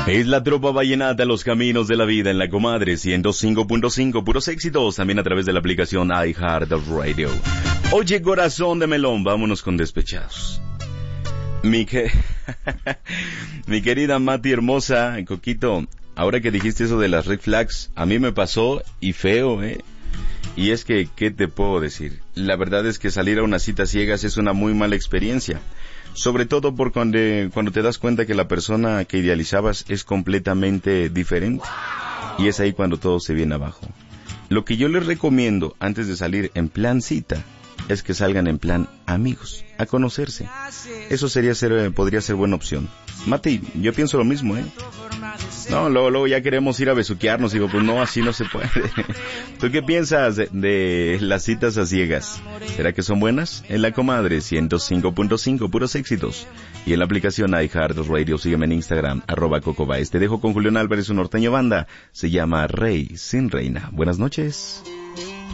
Es la tropa vallenata, los caminos de la vida en la comadre 105.5, puros éxitos, también a través de la aplicación iHeartRadio. Oye, corazón de melón, vámonos con despechados. Mi querida Mati hermosa, Coquito, ahora que dijiste eso de las red flags, a mí me pasó y feo, Y es que, ¿qué te puedo decir? La verdad es que salir a unas citas ciegas es una muy mala experiencia. Sobre todo por cuando te das cuenta que la persona que idealizabas es completamente diferente. Y es ahí cuando todo se viene abajo. Lo que yo les recomiendo antes de salir en plan cita es que salgan en plan amigos, a conocerse. Eso podría ser buena opción. Mati, yo pienso lo mismo, No, luego ya queremos ir a besuquearnos. Digo, pues no, así no se puede. ¿Tú qué piensas de las citas a ciegas? ¿Será que son buenas? En la comadre 105.5, puros éxitos. Y en la aplicación iHeartRadio, sígueme en Instagram, @Cocobaes. Te dejo con Julián Álvarez, un norteño banda. Se llama Rey sin Reina. Buenas noches.